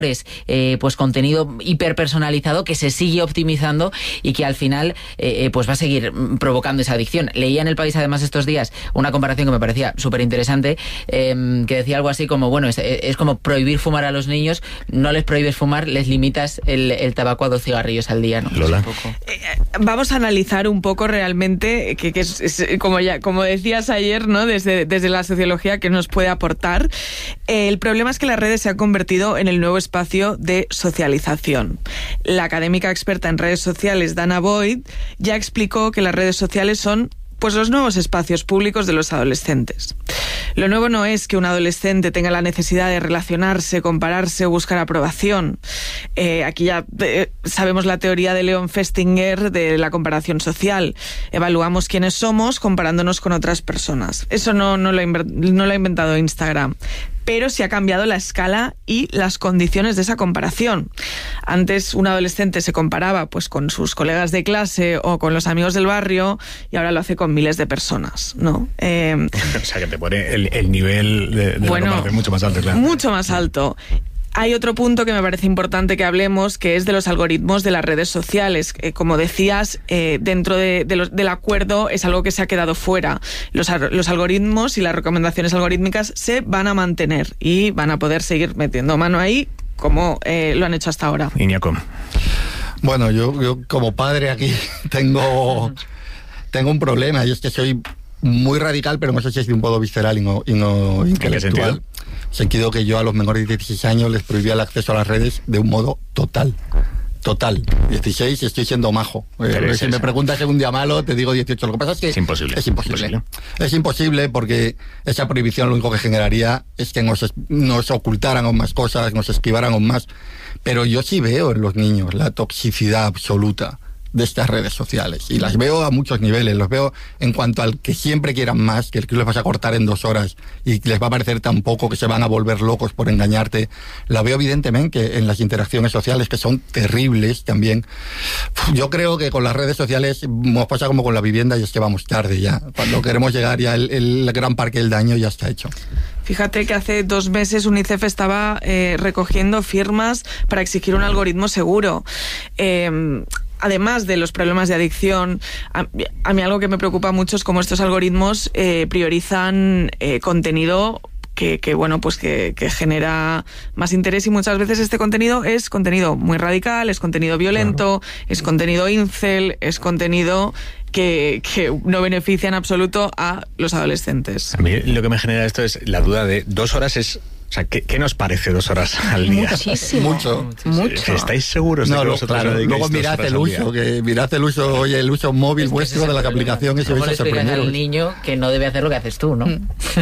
pues contenido hiperpersonalizado que se sigue optimizando y que al final pues va a seguir provocando esa adicción. Leía en El País además estos días una comparación que me parecía súper interesante, que decía algo así como, bueno, es como prohibir fumar a los niños, no les prohíbes fumar, les limitas el tabaco a 2 cigarrillos al día, ¿no? Lola. Vamos a analizar un poco realmente, que es como decías ayer, ¿no? Desde la sociología, que nos puede aportar. El problema es que las redes se han convertido en el nuevo espacio de socialización. La académica experta en redes sociales, Dana Boyd, ya explicó que las redes sociales son pues los nuevos espacios públicos de los adolescentes. Lo nuevo no es que un adolescente tenga la necesidad de relacionarse, compararse o buscar aprobación. Aquí ya sabemos la teoría de Leon Festinger de la comparación social. Evaluamos quiénes somos comparándonos con otras personas. Eso no lo ha inventado Instagram. Pero sí ha cambiado la escala y las condiciones de esa comparación. Antes un adolescente se comparaba pues con sus colegas de clase o con los amigos del barrio y ahora lo hace con miles de personas, ¿no? O sea, que te pone el nivel de la comparación mucho más alto, claro. Mucho más alto. Hay otro punto que me parece importante que hablemos, que es de los algoritmos de las redes sociales. Como decías, dentro del acuerdo es algo que se ha quedado fuera. Los algoritmos y las recomendaciones algorítmicas se van a mantener y van a poder seguir metiendo mano ahí como lo han hecho hasta ahora. Iñaco. Bueno, yo como padre aquí tengo un problema, y es que soy muy radical, pero no sé si es de un modo visceral y no intelectual. Sentido que yo a los menores de 16 años les prohibía el acceso a las redes de un modo total. 16 y estoy siendo majo. Si me preguntas en un día malo, te digo 18. Lo que pasa es que es imposible. Es imposible porque esa prohibición lo único que generaría es que nos ocultaran aún más cosas, nos esquivaran aún más. Pero yo sí veo en los niños la toxicidad absoluta de estas redes sociales, y las veo a muchos niveles. Los veo en cuanto al que siempre quieran más, que les vas a cortar en 2 horas y les va a parecer tan poco que se van a volver locos por engañarte. La veo evidentemente en las interacciones sociales, que son terribles también. Yo creo que con las redes sociales nos pasa como con la vivienda, y es que vamos tarde ya. Cuando queremos llegar ya el gran parque del daño ya está hecho. Fíjate que hace 2 meses UNICEF estaba recogiendo firmas para exigir un algoritmo seguro. Además de los problemas de adicción, a mí algo que me preocupa mucho es cómo estos algoritmos priorizan contenido que genera más interés, y muchas veces este contenido es contenido muy radical, es contenido violento, claro. Es contenido incel, es contenido que no beneficia en absoluto a los adolescentes. A mí lo que me genera esto es la duda de 2 horas es... O sea, ¿qué nos parece 2 horas al día? Muchísimo. Mucho. ¿Estáis seguros de que vosotros claro, luego mirad el uso, el uso móvil vuestro de la aplicación, y se vais a sorprender. Al niño que no debe hacer lo que haces tú, ¿no?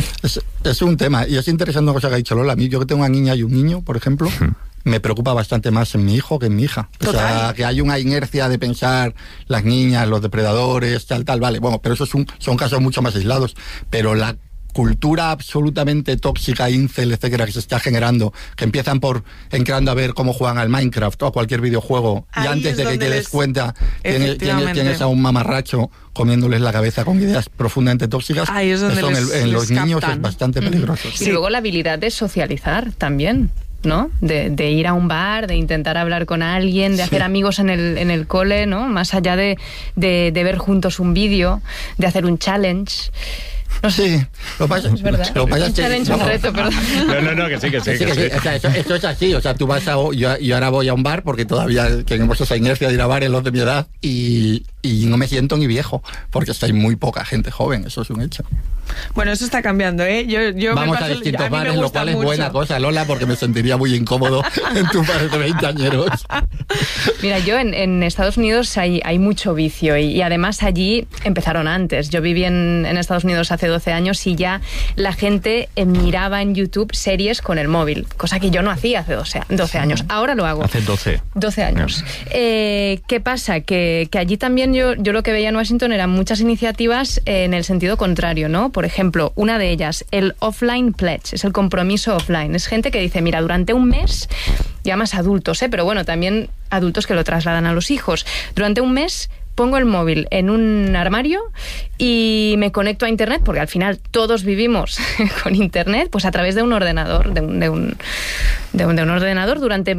Es un tema, y es interesante una cosa que ha dicho Lola. A mí, yo que tengo una niña y un niño, por ejemplo, me preocupa bastante más en mi hijo que en mi hija. Total. O sea, que hay una inercia de pensar las niñas, los depredadores, tal, vale. Bueno, pero esos son casos mucho más aislados. Pero la cultura absolutamente tóxica, incel, etcétera, que se está generando, que empiezan por entrando a ver cómo juegan al Minecraft o a cualquier videojuego, y antes de que te des cuenta tienes a un mamarracho comiéndoles la cabeza con ideas profundamente tóxicas. Eso en los niños es bastante peligroso. Y luego la habilidad de socializar también, ¿no? De ir a un bar, de intentar hablar con alguien, de hacer amigos en el cole, ¿no? Más allá de ver juntos un vídeo, de hacer un challenge. No sé. Sí, lo pasa, es verdad. Lo pasa es que un reto, perdón. No, que sí. O sea, esto es así. O sea, tú vas yo ahora voy a un bar porque todavía tenemos esa inercia de ir a bares los de mi edad, y no me siento ni viejo porque hay muy poca gente joven. Eso es un hecho. Bueno, eso está cambiando, ¿eh? Yo vamos a distintos bares, lo cual es buena cosa, Lola, porque me sentiría muy incómodo en tu bar de 20 añeros. Mira, yo en Estados Unidos hay mucho vicio, y además allí empezaron antes. Yo viví en Estados Unidos hace 12 años y ya la gente miraba en YouTube series con el móvil, cosa que yo no hacía hace 12 años. Ahora lo hago. Hace 12 años. ¿Qué pasa? Que allí también yo lo que veía en Washington eran muchas iniciativas en el sentido contrario, ¿no? Por ejemplo, una de ellas, el Offline Pledge, es el compromiso offline. Es gente que dice, mira, durante un mes, ya más adultos, pero bueno, también adultos que lo trasladan a los hijos, durante un mes pongo el móvil en un armario y me conecto a Internet, porque al final todos vivimos con Internet, pues a través de un ordenador, de un ordenador durante